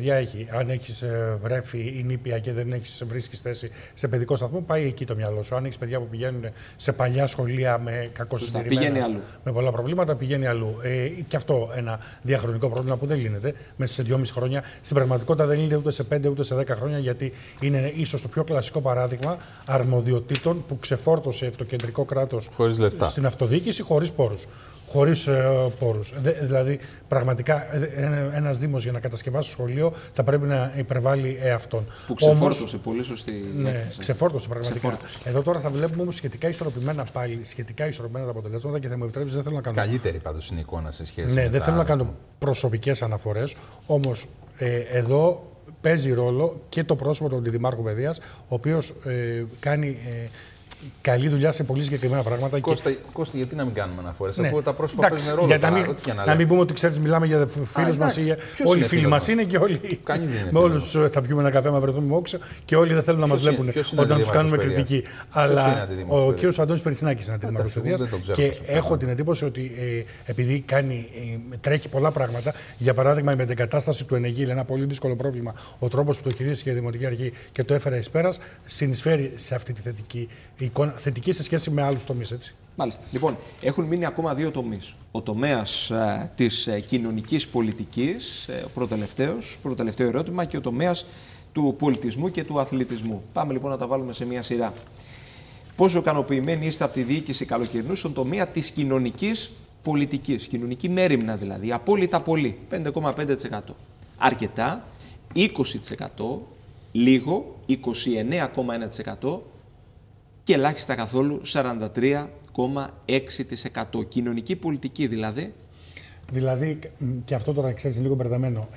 παιδιά έχει. Αν έχει βρέφη ή νήπια και δεν βρίσκει θέση σε παιδικό σταθμό, πάει εκεί το μυαλό σου. Αν έχει παιδιά που πηγαίνουν σε παλιά σχολεία με κακοσυντηρημένα, με πολλά προβλήματα, πηγαίνει αλλού. Και αυτό ένα διαχρονικό πρόβλημα που δεν λύνεται μέσα σε 2,5 χρόνια. Στην πραγματικότητα δεν λύνεται ούτε σε 5 ούτε σε 10 χρόνια, γιατί είναι ίσως το πιο κλασικό παράδειγμα αρμοδιοτήτων που ξεφόρτωσε το κεντρικό κράτος στην αυτοδιοίκηση χωρίς πόρους. Δηλαδή, πραγματικά, ένας Δήμος για να κατασκευάσει σχολείο θα πρέπει να υπερβάλλει εαυτόν. Που ξεφόρτωσε, πολύ σωστή. Ναι, ξεφόρτωσε πραγματικά. Εδώ τώρα θα βλέπουμε όμως σχετικά ισορροπημένα τα αποτελέσματα και θα μου επιτρέψει, δεν θέλω να κάνω. Καλύτερη πάντως είναι η εικόνα σε σχέση με. Ναι, δεν θέλω να κάνω προσωπικές αναφορές, όμως εδώ παίζει ρόλο και το πρόσωπο του Αντιδημάρχου Παιδείας, ο οποίος κάνει καλή δουλειά σε πολύ συγκεκριμένα πράγματα. Κώστα, γιατί να μην κάνουμε αναφορές, αφού τα πρόσωπα παίζουν ρόλο. Να μην πούμε ότι ξέρεις, μιλάμε για φίλους μας. Όλοι οι φίλοι μας είναι και όλοι. Με όλους θα πιούμε ένα καφέ, να βρεθούμε όξο και όλοι δεν θέλουν να μας βλέπουν όταν τους κάνουμε κριτική. Αλλά ο κ. Αντώνης Περτσινάκης είναι Αντιδημάρχος Παιδείας και έχω την εντύπωση ότι επειδή τρέχει πολλά πράγματα, για παράδειγμα η μετεγκατάσταση του Ενεγίλ, ένα πολύ δύσκολο πρόβλημα, ο τρόπος που το χειρίστηκε η Δημοτική Αρχή και το έφερε εις πέρας, συνεισφέρει σε αυτή τη θετική σε σχέση με άλλους τομείς, έτσι. Μάλιστα. Λοιπόν, έχουν μείνει ακόμα δύο τομείς. Ο τομέας της κοινωνικής πολιτικής, πρωτοτελευταίο ερώτημα, και ο τομέας του πολιτισμού και του αθλητισμού. Πάμε λοιπόν να τα βάλουμε σε μια σειρά. Πόσο ικανοποιημένοι είστε από τη διοίκηση καλοκαιρινού στον τομέα της κοινωνικής πολιτικής, κοινωνική μέριμνα δηλαδή, απόλυτα πολύ, 5,5%. Αρκετά, 20%, λίγο, 29,1%, και ελάχιστα καθόλου 43,6%. Κοινωνική πολιτική δηλαδή. Δηλαδή, και αυτό τώρα ξέρεις λίγο μπερδεμένο,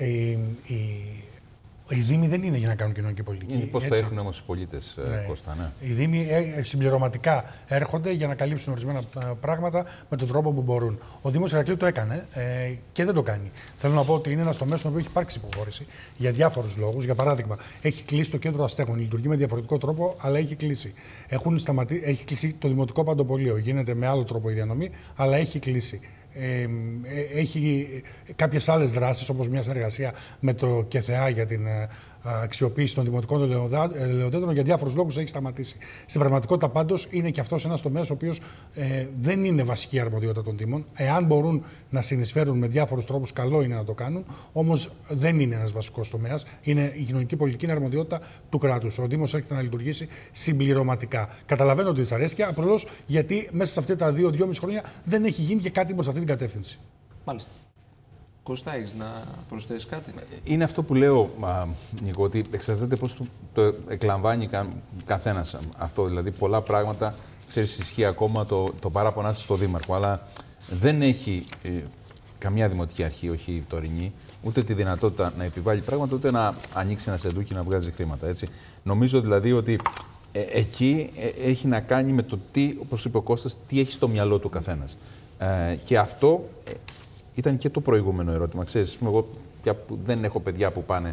οι Δήμοι δεν είναι για να κάνουν κοινωνική πολιτική. Πώς θα έρχονται όμως οι πολίτες, Κώστα, ναι. Οι Δήμοι συμπληρωματικά έρχονται για να καλύψουν ορισμένα πράγματα με τον τρόπο που μπορούν. Ο Δήμος Ηρακλείου το έκανε και δεν το κάνει. Θέλω να πω ότι είναι ένας τομέας στον οποίο έχει υπάρξει υποχώρηση για διάφορους λόγους. Για παράδειγμα, έχει κλείσει το κέντρο αστέγων. Λειτουργεί με διαφορετικό τρόπο, αλλά έχει κλείσει. Έχει κλείσει το δημοτικό παντοπολείο. Γίνεται με άλλο τρόπο η διανομή, αλλά έχει κλείσει. Έχει κάποιες άλλες δράσεις, όπως μια συνεργασία με το ΚΕΘΕΑ για την αξιοποίηση των δημοτικών ελαιοδέντρων, για διάφορους λόγους έχει σταματήσει. Στην πραγματικότητα πάντως είναι και αυτός ένας τομέας ο οποίος δεν είναι βασική αρμοδιότητα των Δήμων. Εάν μπορούν να συνεισφέρουν με διάφορους τρόπους, καλό είναι να το κάνουν, όμως δεν είναι ένας βασικός τομέας. Η κοινωνική πολιτική είναι αρμοδιότητα του κράτους. Ο Δήμος έρχεται να λειτουργήσει συμπληρωματικά. Καταλαβαίνω τη δυσαρέσκεια, απλώς γιατί μέσα σε αυτά τα 2-2,5 χρόνια δεν έχει γίνει και κάτι προς αυτή την κατεύθυνση. Μάλιστα. Κώστα, έχεις να προσθέσεις κάτι? Είναι αυτό που λέω, Νίκο, ότι εξαρτάται πώς το εκλαμβάνει καθένας αυτό. Δηλαδή, πολλά πράγματα, ξέρεις, ισχύει ακόμα το παράπονά στο Δήμαρχο, αλλά δεν έχει καμιά δημοτική αρχή, όχι η τωρινή, ούτε τη δυνατότητα να επιβάλλει πράγματα, ούτε να ανοίξει ένα σεντούκι να βγάζει χρήματα. Έτσι. Νομίζω δηλαδή ότι εκεί έχει να κάνει με το τι, όπως είπε ο Κώστας, τι έχει στο μυαλό του καθένας. Και αυτό ήταν και το προηγούμενο ερώτημα. Ξέρεις, εγώ πια που δεν έχω παιδιά που πάνε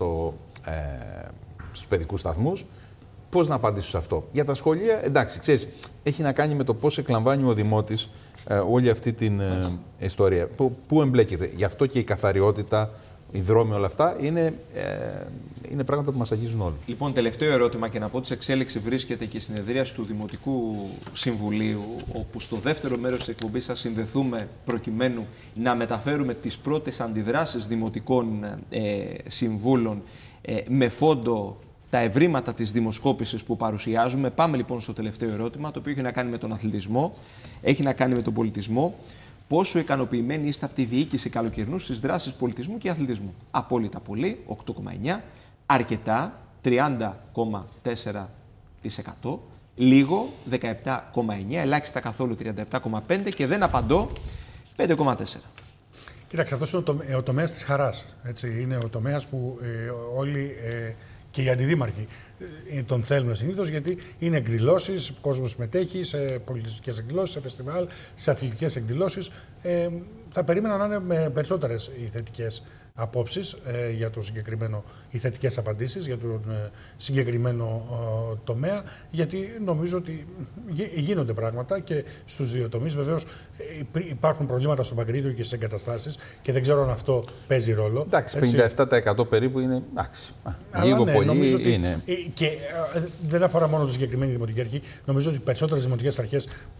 στους παιδικούς σταθμούς, πώς να απαντήσω σε αυτό. Για τα σχολεία, εντάξει, ξέρεις, έχει να κάνει με το πώς εκλαμβάνει ο Δημότης όλη αυτή την ιστορία. Πού εμπλέκεται. Γι' αυτό και η καθαριότητα, οι δρόμοι, όλα αυτά είναι πράγματα που μας αγγίζουν όλους. Λοιπόν, τελευταίο ερώτημα, και να πω ότι σε εξέλιξη βρίσκεται και η συνεδρίαση του Δημοτικού Συμβουλίου, όπου στο δεύτερο μέρος της εκπομπής θα συνδεθούμε προκειμένου να μεταφέρουμε τις πρώτες αντιδράσεις δημοτικών συμβούλων με φόντο τα ευρήματα της δημοσκόπησης που παρουσιάζουμε. Πάμε λοιπόν στο τελευταίο ερώτημα, το οποίο έχει να κάνει με τον αθλητισμό, έχει να κάνει με τον πολιτισμό. Πόσο ικανοποιημένοι είστε από τη διοίκηση καλοκαιρινού στις δράσεις πολιτισμού και αθλητισμού? Απόλυτα πολύ, 8,9%. Αρκετά, 30,4%. Λίγο, 17,9%. Ελάχιστα καθόλου, 37,5%. Και δεν απαντώ, 5,4%. Κοίταξε, αυτός είναι ο τομέας της χαράς. Έτσι. Είναι ο τομέας που όλοι και οι αντιδήμαρχοι τον θέλουν συνήθως, γιατί είναι εκδηλώσεις, ο κόσμος συμμετέχει σε πολιτιστικές εκδηλώσεις, σε φεστιβάλ, σε αθλητικές εκδηλώσεις. Θα περίμενα να είναι με περισσότερες οι θετικές απόψεις για το συγκεκριμένο, οι θετικές απαντήσεις για τον συγκεκριμένο τομέα, γιατί νομίζω ότι γίνονται πράγματα και στους δύο τομείς. Βεβαίως υπάρχουν προβλήματα στο Παγκρίτιο και στις εγκαταστάσεις και δεν ξέρω αν αυτό παίζει ρόλο. Εντάξει, 57% περίπου είναι. Εντάξει, λίγο ναι, πολύ είναι. Και δεν αφορά μόνο τη συγκεκριμένη δημοτική αρχή. Νομίζω ότι οι περισσότερες δημοτικές αρχές